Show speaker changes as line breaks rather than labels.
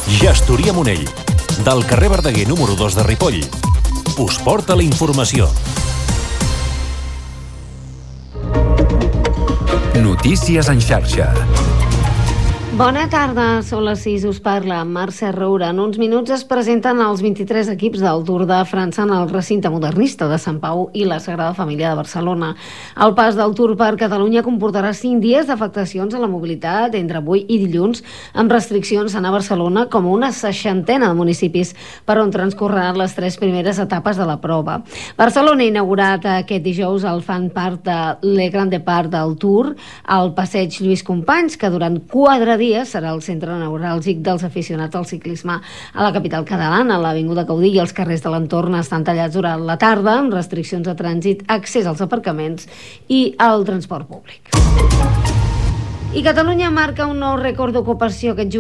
Gestoria Monell, del carrer Verdaguer número 2 de Ripoll. Us porta la informació.
Notícies en xarxa.
Bona tarda, són les 6, us parla Mercè Roura. En uns minuts es presenten els 23 equips del Tour de França en el recinte modernista de Sant Pau i la Sagrada Família de Barcelona. El pas del Tour per Catalunya comportarà 5 dies d'afectacions a la mobilitat entre avui i dilluns, amb restriccions a anar a Barcelona com una 60ena de municipis per on transcorreran les 3 primeres etapes de la prova. Barcelona ha inaugurat aquest dijous el Fan Park de Le Grande Park del Tour, al passeig Lluís Companys, que durant 4 dies serà el centre neuràlgic dels aficionats al ciclisme a la capital catalana. L'Avinguda Gaudí i els carrers de l'entorn estan tallats durant la tarda, amb restriccions de trànsit, accés als aparcaments i al transport públic. I Catalunya marca un nou rècord d'ocupació aquest